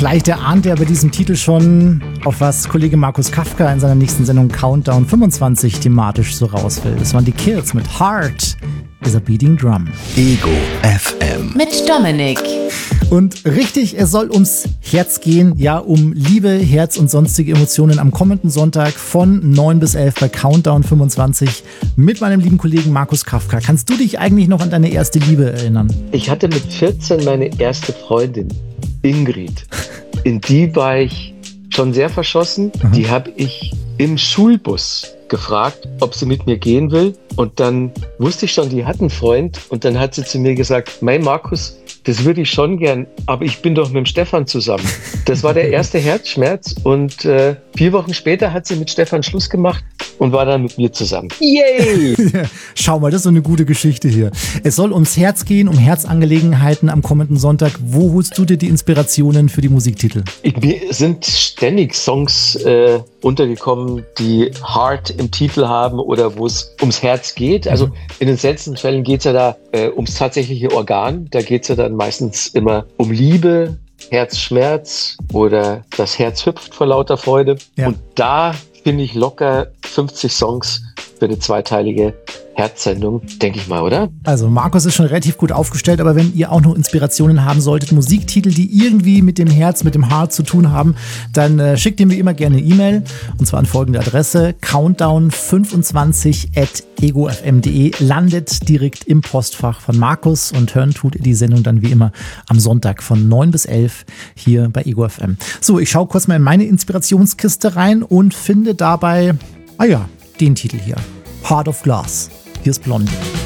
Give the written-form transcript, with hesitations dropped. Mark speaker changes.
Speaker 1: Vielleicht erahnt er bei diesem Titel schon, auf was Kollege Markus Kafka in seiner nächsten Sendung Countdown 25 thematisch so raus will. Das waren die Kills mit Heart is a Beating Drum.
Speaker 2: Ego FM.
Speaker 3: Mit Dominik.
Speaker 1: Und richtig, es soll ums Herz gehen, ja, um Liebe, Herz und sonstige Emotionen am kommenden Sonntag von 9 bis 11 bei Countdown 25 mit meinem lieben Kollegen Markus Kafka. Kannst du dich eigentlich noch an deine erste Liebe erinnern?
Speaker 4: Ich hatte mit 14 meine erste Freundin, Ingrid. In die war ich schon sehr verschossen. Die habe ich im Schulbus gefragt, ob sie mit mir gehen will. Und dann wusste ich schon, die hat einen Freund. Und dann hat sie zu mir gesagt, mein Markus, das würde ich schon gern, aber ich bin doch mit dem Stefan zusammen. Das war der erste Herzschmerz. Und 4 Wochen später hat sie mit Stefan Schluss gemacht und war dann mit mir zusammen. Yay!
Speaker 1: Schau mal, das ist so eine gute Geschichte hier. Es soll ums Herz gehen, um Herzangelegenheiten am kommenden Sonntag. Wo holst du dir die Inspirationen für die Musiktitel?
Speaker 4: Mir sind ständig Songs untergekommen, die Heart im Titel haben oder wo es ums Herz geht. Also in den seltensten Fällen geht es ja da ums tatsächliche Organ. Da geht es ja dann meistens immer um Liebe, Herzschmerz oder das Herz hüpft vor lauter Freude. Ja. Und da finde ich locker 50 Songs für eine zweiteilige Herzsendung, denke ich mal, oder?
Speaker 1: Also Markus ist schon relativ gut aufgestellt, aber wenn ihr auch noch Inspirationen haben solltet, Musiktitel, die irgendwie mit dem Herz, mit dem Heart zu tun haben, dann schickt ihr mir immer gerne eine E-Mail und zwar an folgende Adresse: countdown25@egofm.de, landet direkt im Postfach von Markus und hören tut ihr die Sendung dann wie immer am Sonntag von 9 bis 11 hier bei Ego FM. So, ich schaue kurz mal in meine Inspirationskiste rein und finde dabei, den Titel hier: Heart of Glass. Hier ist Blondie.